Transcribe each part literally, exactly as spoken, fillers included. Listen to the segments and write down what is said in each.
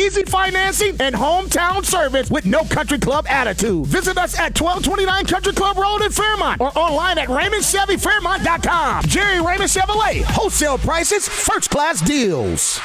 easy financing and hometown service with no country club attitude. Visit us at twelve twenty-nine Country Club Road in Fairmont or online at Raymond Chevy Fairmont dot com. Jerry Raymond Chevrolet. Wholesale prices, first class deals.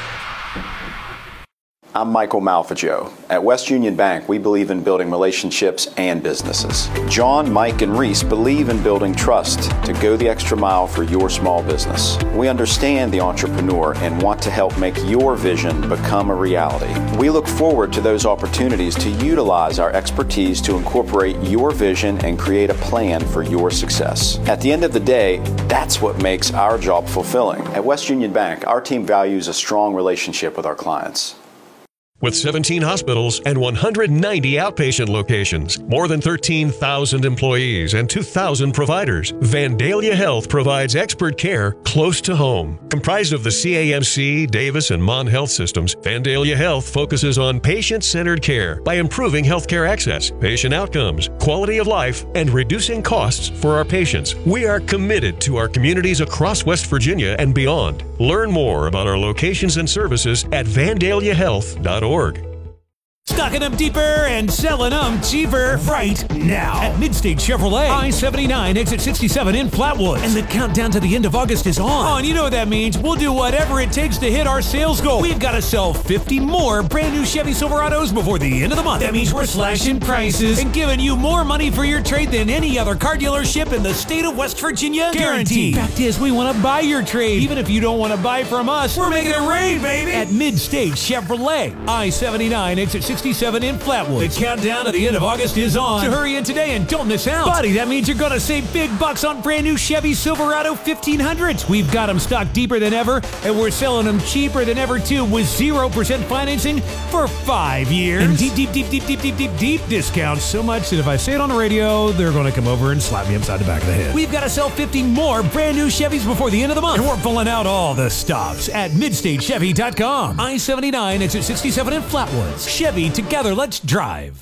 I'm Michael Malfagio. At West Union Bank, we believe in building relationships and businesses. John, Mike, and Reese believe in building trust to go the extra mile for your small business. We understand the entrepreneur and want to help make your vision become a reality. We look forward to those opportunities to utilize our expertise to incorporate your vision and create a plan for your success. At the end of the day, that's what makes our job fulfilling. At West Union Bank, our team values a strong relationship with our clients. With seventeen hospitals and one hundred ninety outpatient locations, more than thirteen thousand employees, and two thousand providers, Vandalia Health provides expert care close to home. Comprised of the C A M C, Davis, and Mon Health systems, Vandalia Health focuses on patient-centered care by improving healthcare access, patient outcomes, quality of life, and reducing costs for our patients. We are committed to our communities across West Virginia and beyond. Learn more about our locations and services at vandalia health dot org. Stocking them deeper and selling them cheaper right now at Midstate Chevrolet, I seventy-nine, exit sixty-seven in Flatwoods. And the countdown to the end of August is on. Oh, and you know what that means. We'll do whatever it takes to hit our sales goal. We've got to sell fifty more brand new Chevy Silverados before the end of the month. That means we're slashing prices and giving you more money for your trade than any other car dealership in the state of West Virginia. Guaranteed. Fact is, we want to buy your trade. Even if you don't want to buy from us, we're making it rain, baby. At Midstate Chevrolet, I seventy-nine, exit sixty-seven in Flatwood. The countdown to the end of August is on. So hurry in today and don't miss out. Buddy, that means you're going to save big bucks on brand new Chevy Silverado fifteen hundreds. We've got them stocked deeper than ever, and we're selling them cheaper than ever, too, with zero percent financing for five years. And deep, deep, deep, deep, deep, deep, deep, deep discounts. So much that if I say it on the radio, they're going to come over and slap me upside the back of the head. We've got to sell fifty more brand new Chevys before the end of the month. And we're pulling out all the stops at midstate chevy dot com. I seventy-nine, exit sixty-seven in Flatwoods. Chevy, together, let's drive.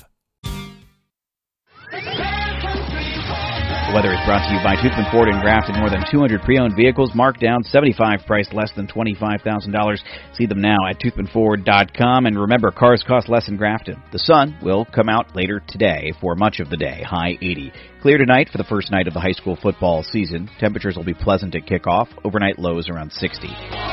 The weather is brought to you by Toothman Ford in Grafton. More than two hundred pre-owned vehicles marked down, seventy-five priced less than twenty-five thousand dollars. See them now at toothman ford dot com. And remember, cars cost less in Grafton. The sun will come out later today for much of the day, high eighty. Clear tonight for the first night of the high school football season. Temperatures will be pleasant at kickoff. Overnight lows around sixty.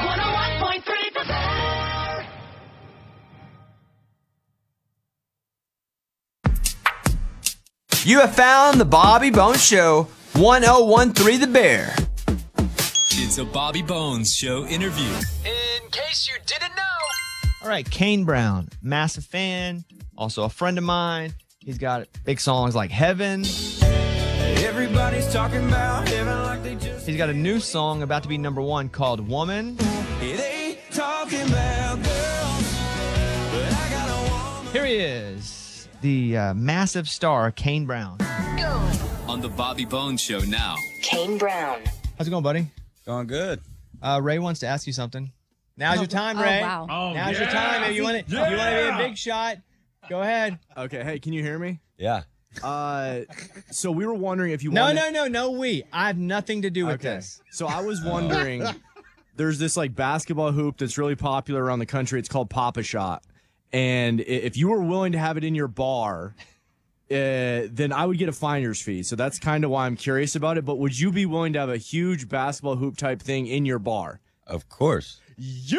You have found the Bobby Bones Show, one oh one three The Bear. It's a Bobby Bones Show interview. In case you didn't know. All right, Kane Brown, massive fan, also a friend of mine. He's got big songs like Heaven. Everybody's talking about heaven like they just... He's got a new song about to be number one called Woman. They talking about girls, but I got a woman. Here he is, the uh, massive star, Kane Brown. Go. On the Bobby Bones Show now. Kane Brown. How's it going, buddy? Going good. Uh, Ray wants to ask you something. Now's oh, your time, oh, Ray. Wow. Oh, Now's yeah. your time. If you want to, yeah. you want to be a big shot, go ahead. Okay. Hey, can you hear me? Yeah. Uh, so we were wondering if you no, wanted... no, no, no, we. I have nothing to do with okay. this. So I was wondering, there's this like basketball hoop that's really popular around the country. It's called Pop-A-Shot. And if you were willing to have it in your bar, uh, then I would get a finder's fee. So that's kind of why I'm curious about it. But would you be willing to have a huge basketball hoop type thing in your bar? Of course. Yeah!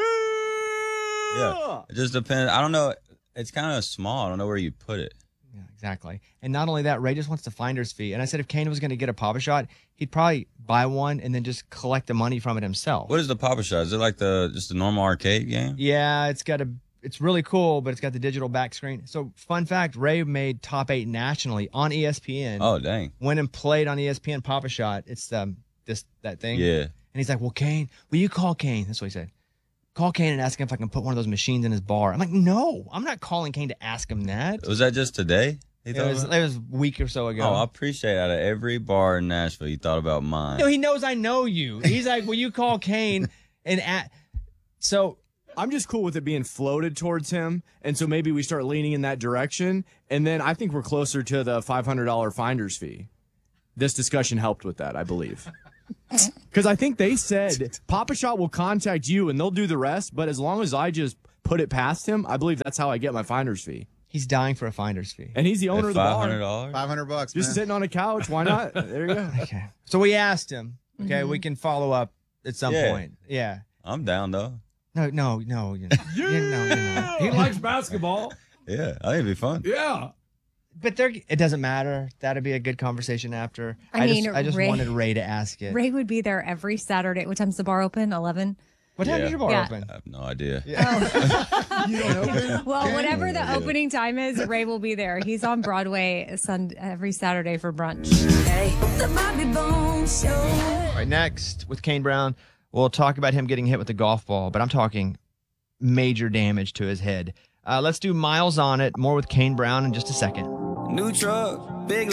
Yeah. It just depends. I don't know. It's kind of small. I don't know where you'd put it. Yeah, exactly. And not only that, Ray just wants the finder's fee. And I said if Kane was going to get a Pop-A-Shot, he'd probably buy one and then just collect the money from it himself. What is the Pop-A-Shot? Is it like the just a normal arcade game? Yeah, it's got a... It's really cool, but it's got the digital back screen. So, fun fact, Ray made top eight nationally on E S P N. Oh, dang. Went and played on E S P N Pop-A-Shot. It's um, this that thing. Yeah. And he's like, well, Kane, will you call Kane? That's what he said. Call Kane and ask him if I can put one of those machines in his bar. I'm like, no, I'm not calling Kane to ask him that. Was that just today? It was, it was a week or so ago. Oh, I appreciate out of every bar in Nashville, you thought about mine. No, he knows I know you. He's like, will you call Kane and at so... I'm just cool with it being floated towards him, and so maybe we start leaning in that direction, and then I think we're closer to the five hundred dollars finder's fee. This discussion helped with that, I believe. Because I think they said Pop-A-Shot will contact you, and they'll do the rest, but as long as I just put it past him, I believe that's how I get my finder's fee. He's dying for a finder's fee. And he's the owner of the bar. five hundred dollars five hundred bucks, Just man. sitting on a couch. Why not? There you go. Okay. So we asked him. Okay, Mhm. we can follow up at some Yeah. point. Yeah. I'm down though. No, no, no. You know, you know, you know. He likes basketball. Yeah, I think it'd be fun. Yeah. But there, it doesn't matter. That'd be a good conversation after. I mean, just, I just Ray- wanted Ray to ask it. Ray would be there every Saturday. What time's the bar open? eleven? What time Yeah. is your bar Yeah. open? I have no idea. You don't know? Well, whatever the Yeah. opening time is, Ray will be there. He's on Broadway sun- every Saturday for brunch. The Bobby Bones Show. All right, next with Kane Brown, we'll talk about him getting hit with the golf ball, but I'm talking major damage to his head. Uh, let's do Miles on It. More with Kane Brown in just a second. New truck, big